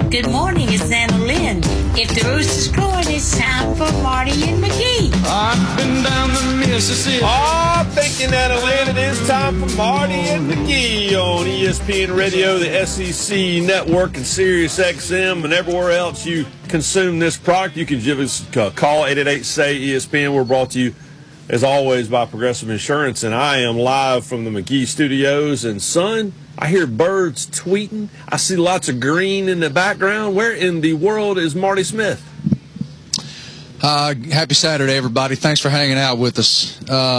Good morning, it's Anna Lynn. If the rooster's crowing, it's time for Marty and McGee. I've been down the Mississippi. Thank you, Anna Lynn. It is time for Marty and McGee on ESPN Radio, the SEC Network, and Sirius XM, and everywhere else you consume this product. You can give us a call, 888-SAY-ESPN. We're brought to you, as always, by Progressive Insurance, and I am live from the McGee Studios. And, son, I hear birds tweeting. I see lots of green in the background. Where in the world is Marty Smith? Happy Saturday, everybody. Thanks for hanging out with us.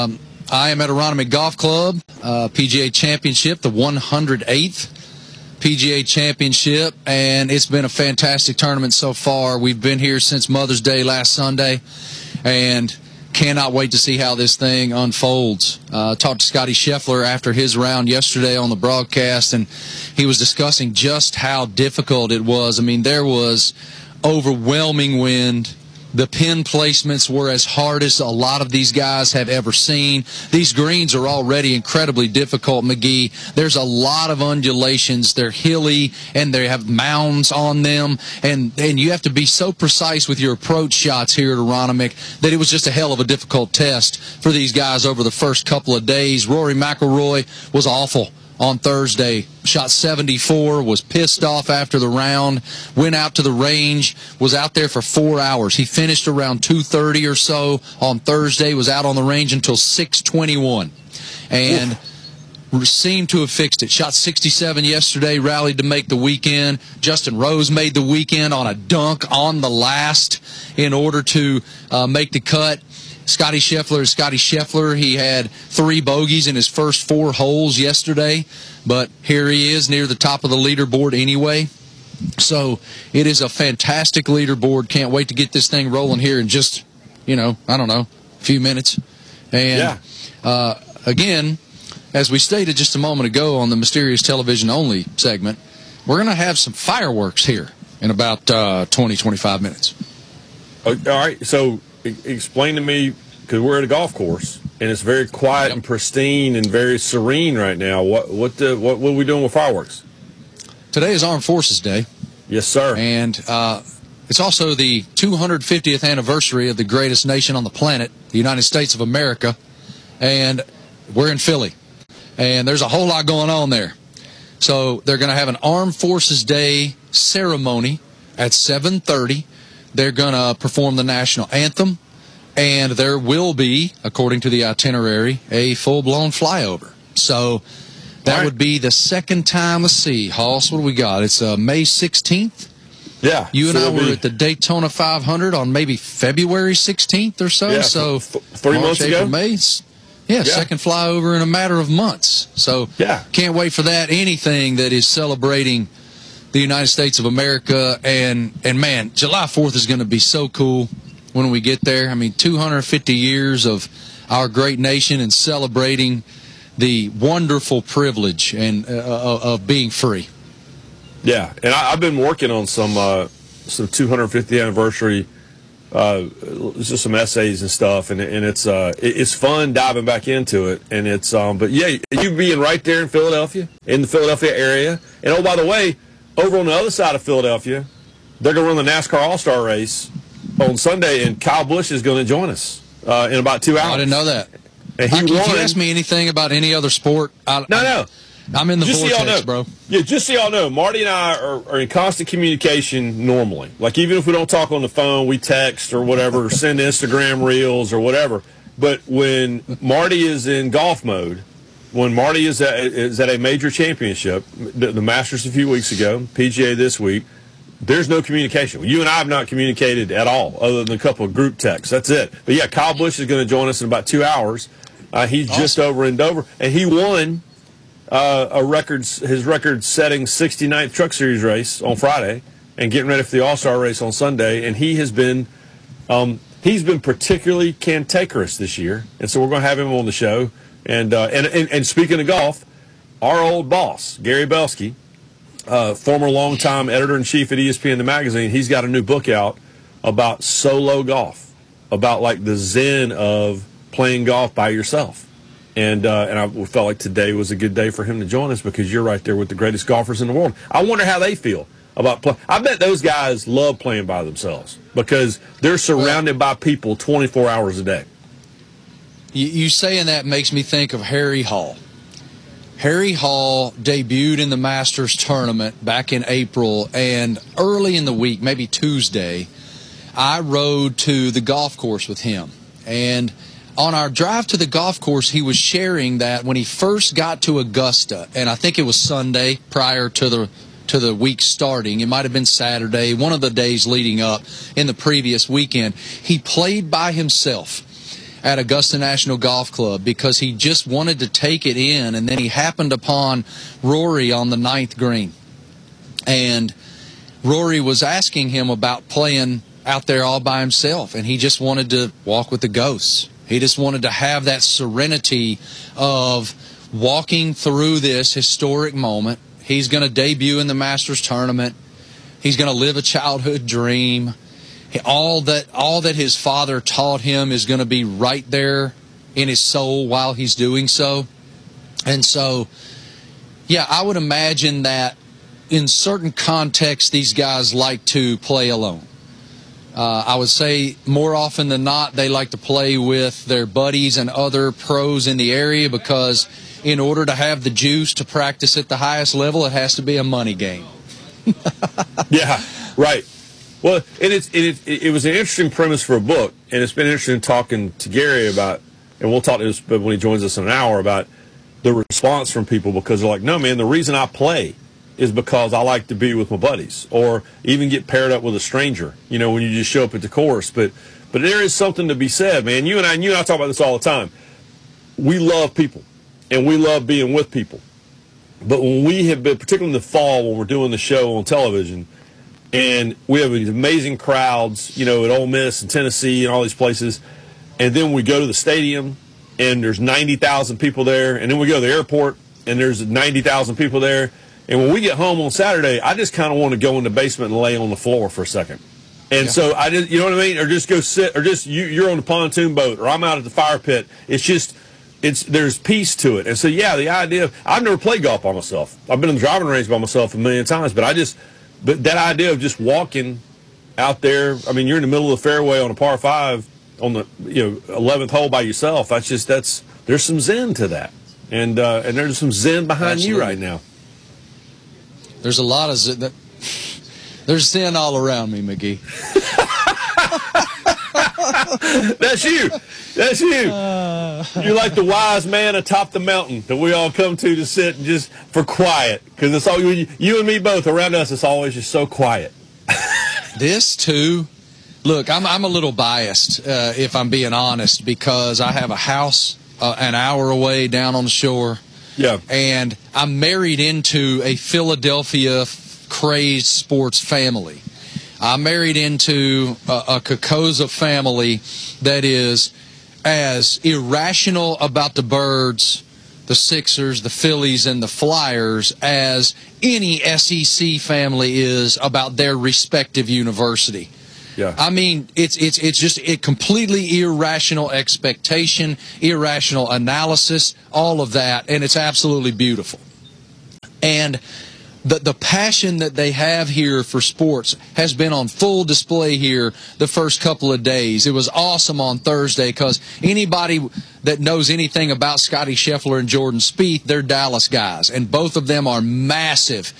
I am at Aronimink Golf Club, PGA Championship, the 108th PGA Championship, and it's been a fantastic tournament so far. We've been here since Mother's Day last Sunday, and cannot wait to see how this thing unfolds. Talked to Scotty Scheffler after his round yesterday on the broadcast, and he was discussing just how difficult it was. I mean, there was overwhelming wind. The pin placements were as hard as a lot of these guys have ever seen. These greens are already incredibly difficult, McGee. There's a lot of undulations. They're hilly, and they have mounds on them. And you have to be so precise with your approach shots here at Aronimink that it was just a hell of a difficult test for these guys over the first couple of days. Rory McIlroy was awful on Thursday. Shot 74, was pissed off after the round, went out to the range, was out there for 4 hours. He finished around 2:30 or so on Thursday, was out on the range until 6:21, and seemed to have fixed it. Shot 67 yesterday, rallied to make the weekend. Justin Rose made the weekend on a dunk on the last in order to make the cut. Scotty Scheffler is Scotty Scheffler. He had 3 bogeys in his first 4 holes yesterday, but here he is near the top of the leaderboard anyway. So it is a fantastic leaderboard. Can't wait to get this thing rolling here in just, a few minutes. And again, as we stated just a moment ago on the Mysterious Television Only segment, we're going to have some fireworks here in about 20-25 minutes. All right, so explain to me, because we're at a golf course and it's very quiet and pristine and very serene right now. What are we doing with fireworks? Today is Armed Forces Day. Yes, sir. And it's also the 250th anniversary of the greatest nation on the planet, the United States of America. And we're in Philly. And there's a whole lot going on there. So they're going to have an Armed Forces Day ceremony at 7:30. They're going to perform the national anthem, and there will be, according to the itinerary, a full-blown flyover. So that would be the second time. Let's see, Hoss, what do we got? It's May 16th. Yeah. You and I were at the Daytona 500 on maybe February 16th or so. Yeah, so 3 months ago? May. Yeah, second flyover in a matter of months. So can't wait for that. Anything that is celebrating the United States of America, and man, July 4th is going to be so cool when we get there. I mean, 250 years of our great nation and celebrating the wonderful privilege and of being free. Yeah, and I've been working on some 250th anniversary, just some essays and stuff, and it's fun diving back into it, and it's but yeah, you being right there in Philadelphia, in the Philadelphia area, and oh, by the way, over on the other side of Philadelphia, they're going to run the NASCAR All-Star race on Sunday, and Kyle Busch is going to join us in about 2 hours. I didn't know that. And he won. If you ask me anything about any other sport, No. I'm in the vortex, bro. Yeah, just so y'all know, Marty and I are in constant communication normally. Like, even if we don't talk on the phone, we text or whatever, or send Instagram reels or whatever. But when Marty is in golf mode, when Marty is at a major championship, the Masters a few weeks ago, PGA this week, there's no communication. You and I have not communicated at all, other than a couple of group texts. That's it. But yeah, Kyle Busch is going to join us in about 2 hours. He's just over in Dover, and he won his record-setting 69th Truck Series race on Friday, and getting ready for the All-Star race on Sunday. And he has been particularly cantankerous this year, and so we're going to have him on the show. And speaking of golf, our old boss, Gary Belsky, former longtime editor-in-chief at ESPN, the magazine, he's got a new book out about solo golf, about like the zen of playing golf by yourself. And I felt like today was a good day for him to join us because you're right there with the greatest golfers in the world. I wonder how they feel about play. I bet those guys love playing by themselves because they're surrounded by people 24 hours a day. You saying that makes me think of Harry Hall. Harry Hall debuted in the Masters tournament back in April, and early in the week, maybe Tuesday, I rode to the golf course with him. And on our drive to the golf course, he was sharing that when he first got to Augusta, and I think it was Sunday prior to the week starting, it might have been Saturday, one of the days leading up in the previous weekend, he played by himself at Augusta National Golf Club because he just wanted to take it in, and then he happened upon Rory on the 9th green. And Rory was asking him about playing out there all by himself, and he just wanted to walk with the ghosts. He just wanted to have that serenity of walking through this historic moment. He's going to debut in the Masters tournament. He's going to live a childhood dream. All that his father taught him is going to be right there in his soul while he's doing so. And so, yeah, I would imagine that in certain contexts, these guys like to play alone. I would say more often than not, they like to play with their buddies and other pros in the area because in order to have the juice to practice at the highest level, it has to be a money game. Yeah, right. Well, and it was an interesting premise for a book, and it's been interesting talking to Gary about, and we'll talk to this when he joins us in an hour, about the response from people because they're like, no, man, the reason I play is because I like to be with my buddies or even get paired up with a stranger, when you just show up at the course. But there is something to be said, man. You and I talk about this all the time. We love people, and we love being with people. But when we have been, particularly in the fall when we're doing the show on television, and we have these amazing crowds, at Ole Miss and Tennessee and all these places. And then we go to the stadium, and there's 90,000 people there. And then we go to the airport, and there's 90,000 people there. And when we get home on Saturday, I just kind of want to go in the basement and lay on the floor for a second. And so I just, you know what I mean? Or just go sit, or just you're on the pontoon boat, or I'm out at the fire pit. It's just, there's peace to it. And so, yeah, the idea of, I've never played golf by myself. I've been in the driving range by myself a million times, but that idea of just walking out there, I mean, you're in the middle of the fairway on a par 5 on the 11th hole by yourself. There's some zen to that, and there's some zen behind you right now. There's a lot of zen. There's zen all around me, McGee. That's you. That's you. You're like the wise man atop the mountain that we all come to sit and just for quiet. Because it's all you and me both around us. It's always just so quiet. This too. Look, I'm a little biased if I'm being honest because I have a house an hour away down on the shore. Yeah. And I'm married into a Philadelphia crazed sports family. I'm married into a Kokoza family that is as irrational about the Birds, the Sixers, the Phillies, and the Flyers as any SEC family is about their respective university. Yeah. I mean, it's just a completely irrational expectation, irrational analysis, all of that, and it's absolutely beautiful. And the passion that they have here for sports has been on full display here the first couple of days. It was awesome on Thursday because anybody that knows anything about Scotty Scheffler and Jordan Spieth, they're Dallas guys, and both of them are massive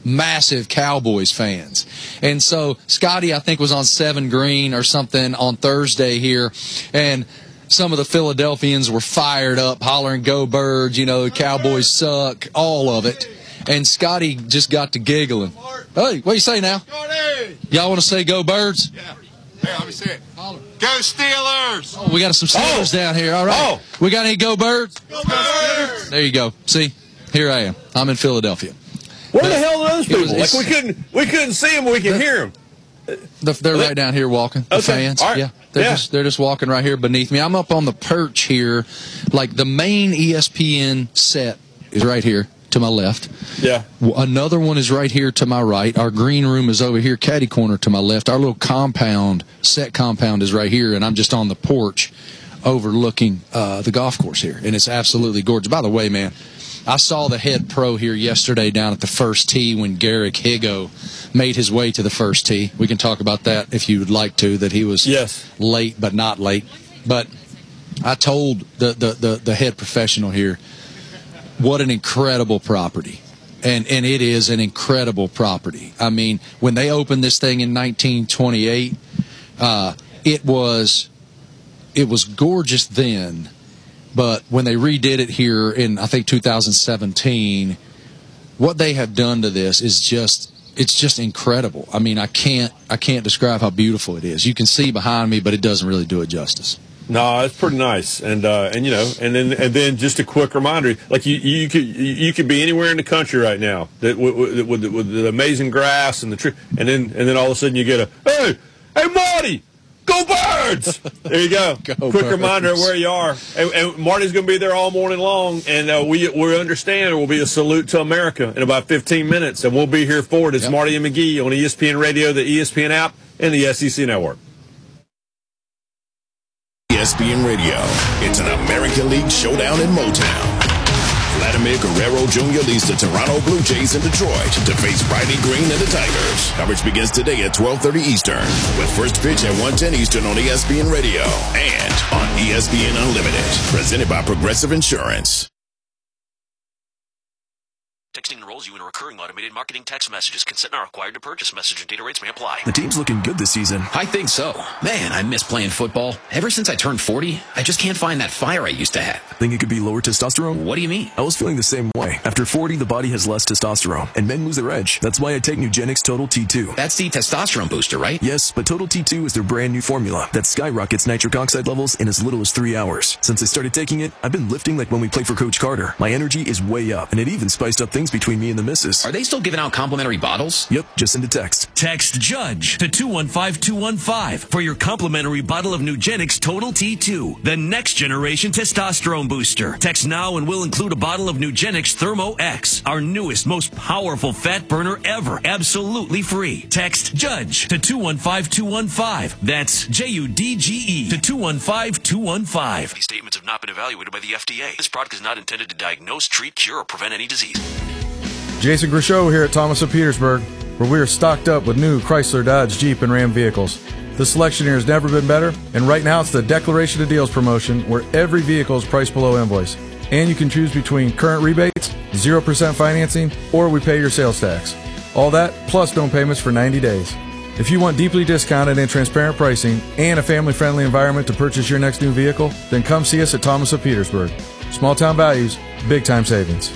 Cowboys fans. And so Scotty, I think, was on 7 green or something on Thursday here, and some of the Philadelphians were fired up, hollering, "Go Birds," Cowboys suck, all of it. And Scotty just got to giggling. Hey, what do you say now? Y'all want to say "Go Birds"? Yeah. Hey, let me say it. Go Steelers! Oh, we got some Steelers down here. All right. We got any "Go Birds"? Go Birds! There you go. See, here I am. I'm in Philadelphia. Where the hell are those people? We couldn't see them, but we can hear them. They're right down here walking. The fans. Right. Yeah. They're just walking right here beneath me. I'm up on the perch here. Like the main ESPN set is right here to my left. Yeah. Another one is right here to my right. Our green room is over here, caddy corner to my left. Our little set compound is right here, and I'm just on the porch overlooking the golf course here, and it's absolutely gorgeous. By the way, man, I saw the head pro here yesterday down at the first tee when Garrick Higo made his way to the first tee. We can talk about that if you would like to, that he was late but not late. But I told the head professional here, what an incredible property. And it is an incredible property. I mean, when they opened this thing in 1928, it was gorgeous then. But when they redid it here in, I think, 2017, what they have done to this is just incredible. I mean, I can't describe how beautiful it is. You can see behind me, but it doesn't really do it justice. No, it's pretty nice, and then just a quick reminder, like you could be anywhere in the country right now that with the amazing grass and the tree, and then all of a sudden you get hey Marty, go Birds! There you go. Quick reminder of where you are, and Marty's going to be there all morning long, and we understand there will be a salute to America in about 15 minutes, and we'll be here for it. It's Marty and McGee on ESPN Radio, the ESPN app, and the SEC Network. ESPN Radio. It's an American League showdown in Motown. Vladimir Guerrero Jr. leads the Toronto Blue Jays in Detroit to face Riley Green and the Tigers. Coverage begins today at 12:30 Eastern, with first pitch at 1:10 Eastern on ESPN Radio and on ESPN Unlimited. Presented by Progressive Insurance. Texting enrolls you in a recurring automated marketing text messages. Consent not required to purchase. Message and data rates may apply. The team's looking good this season. I think so. Man, I miss playing football. Ever since I turned 40, I just can't find that fire I used to have. Think it could be lower testosterone? What do you mean? I was feeling the same way. After 40, the body has less testosterone, and men lose their edge. That's why I take Nugenix Total T2. That's the testosterone booster, right? Yes, but Total T2 is their brand new formula that skyrockets nitric oxide levels in as little as 3 hours. Since I started taking it, I've been lifting like when we played for Coach Carter. My energy is way up, and it even spiced up things between me and the missus. Are they still giving out complimentary bottles? Yep, just send a text. Text JUDGE to 215-215 for your complimentary bottle of Nugenix Total T2, the next generation testosterone booster. Text now and we'll include a bottle of Nugenix Thermo X, our newest, most powerful fat burner ever, absolutely free. Text JUDGE to 215-215. That's JUDGE to 215-215. These statements have not been evaluated by the FDA. This product is not intended to diagnose, treat, cure, or prevent any disease. Jason Grishow here at Thomas of Petersburg, where we are stocked up with new Chrysler, Dodge, Jeep, and Ram vehicles. The selection here has never been better, and right now it's the Declaration of Deals promotion, where every vehicle is priced below invoice. And you can choose between current rebates, 0% financing, or we pay your sales tax. All that, plus no payments for 90 days. If you want deeply discounted and transparent pricing and a family-friendly environment to purchase your next new vehicle, then come see us at Thomas of Petersburg. Small town values, big time savings.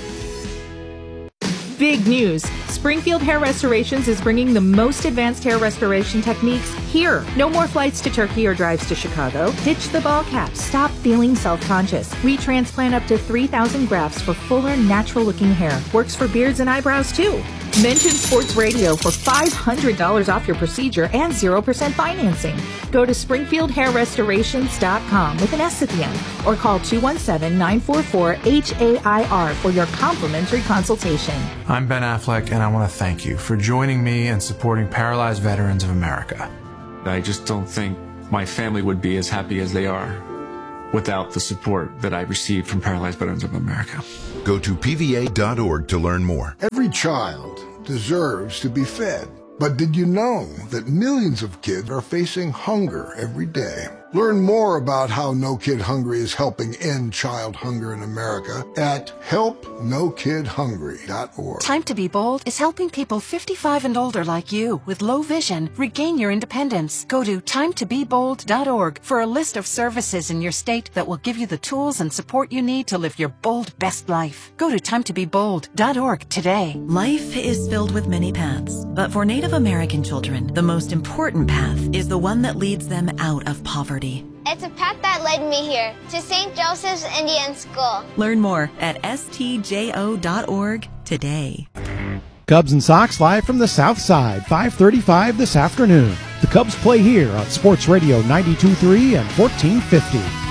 Big news! Springfield Hair Restorations is bringing the most advanced hair restoration techniques here. No more flights to Turkey or drives to Chicago. Ditch the ball cap. Stop feeling self-conscious. We transplant up to 3,000 grafts for fuller, natural-looking hair. Works for beards and eyebrows, too. Mention Sports Radio for $500 off your procedure and 0% financing. Go to SpringfieldHairRestorations.com with an S at the end, or call 217-944-HAIR for your complimentary consultation. I'm Ben Affleck, and I want to thank you for joining me and supporting Paralyzed Veterans of America. I just don't think my family would be as happy as they are without the support that I received from Paralyzed Veterans of America. Go to PVA.org to learn more. Every child deserves to be fed. But did you know that millions of kids are facing hunger every day? Learn more about how No Kid Hungry is helping end child hunger in America at helpnokidhungry.org. Time to Be Bold is helping people 55 and older like you with low vision regain your independence. Go to timetobebold.org for a list of services in your state that will give you the tools and support you need to live your bold best life. Go to timetobebold.org today. Life is filled with many paths, but for Native American children, the most important path is the one that leads them out of poverty. It's a path that led me here, to St. Joseph's Indian School. Learn more at stjo.org today. Cubs and Sox live from the South Side, 5:35 this afternoon. The Cubs play here on Sports Radio 92.3 and 1450.